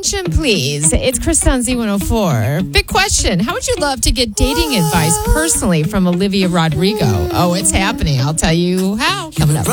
attention, please. It's Krista on Z104. Big question. How would you love to get dating advice personally from Olivia Rodrigo? Oh, it's happening. I'll tell you how coming up.